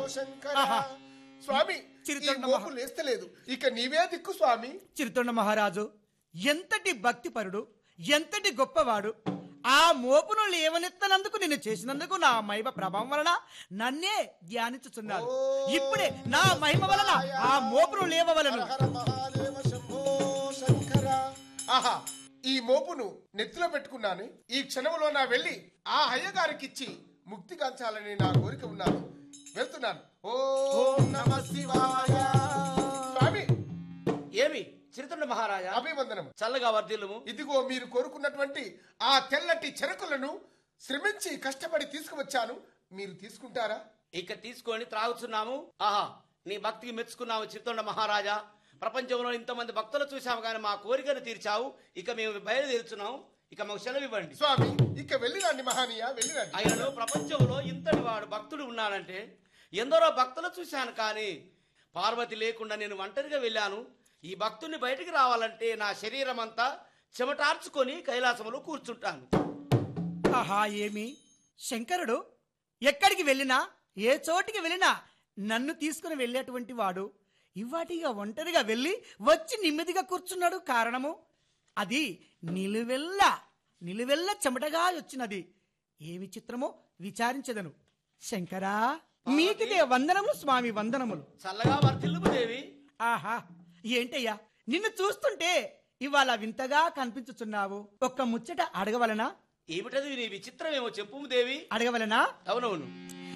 ఆహా. స్వామి ఈ చిరుతొండ మోపు లేస్తలేదు, ఇక నీవే దిక్కు స్వామి. చిరుతొండ మహారాజు ఎంతటి భక్తిపరుడు, ఎంతటి గొప్పవాడు. ఆ మోపును లేవనెత్తనందుకు నిన్ను చేసినందుకు నా మహిమ ప్రభావం వలన నన్నే ధ్యానించుచున్నాడు. ఇప్పుడే నా మహిమ వలన ఆ మోపును లేవవలను. హర హర మహాదేవ శంభో శంకర. ఆహా, ఈ మోపును నెత్తిలో పెట్టుకున్నాను. ఈ క్షణంలో నా వెళ్ళి ఆ అయ్యగారికిచ్చి ముక్తి గాంచాలని నా కోరిక ఉన్నాను. వెళ్తున్నాను. ఓం నమః శివాయ. స్వామి ఏమి చిరుతొండ మహారాజా, అభివందనం. చల్లగా వర్ధిల్లుము. ఇదిగో మీరు కోరుకున్నటువంటి ఆ తెల్లటి చెరకులను శ్రమించి కష్టపడి తీసుకువచ్చాను. మీరు తీసుకుంటారా? ఇక తీసుకొని త్రాగుతున్నాము. ఆహా, నీ భక్తికి మెచ్చుకున్నాము చిరుతొండ మహారాజా. ప్రపంచంలో ఇంతమంది భక్తులు చూసాము కానీ మా కోరికను తీర్చావు. ఇక మేము బయలుదేరుచున్నాము. ఇక మాకు సెలవు ఇవ్వండి. స్వామి ఇక వెళ్ళిరండి మహానీయ, వెళ్ళిరండి. ఆయనలో ప్రపంచంలో ఇంతటి వాడు భక్తుడు ఉన్నాడంటే ఎందరో భక్తులు చూశాను కానీ పార్వతి లేకుండా నేను ఒంటరిగా వెళ్ళాను. ఈ భక్తుని బయటికి రావాలంటే నా శరీరం అంతా చెమటార్చుకొని కైలాసములో కూర్చుంటాను. ఆహా, ఏమి శంకరుడు ఎక్కడికి వెళ్ళినా, ఏ చోటికి వెళ్ళినా నన్ను తీసుకుని వెళ్ళేటువంటి వాడు ఇవాటిగా ఒంటరిగా వెళ్ళి వచ్చి నెమ్మదిగా కూర్చున్నాడు. కారణము అది నిలువెల్ల చెమటగా వచ్చినది. ఏమి చిత్రమో విచారించదను. శంకరా, మీకిదే వందనములు స్వామి, వందనములు. చల్లగా వర్ధిల్లుము దేవి. ఆహా, ఏంటయ్యా నిన్ను చూస్తుంటే ఇవాళ వింతగా కనిపించుచున్నావు. ఒక్క ముచ్చట అడగవలనా? ఏమిటది నీ విచిత్రమేమో చెప్పుము దేవి. అడగవలనా? అవునవును.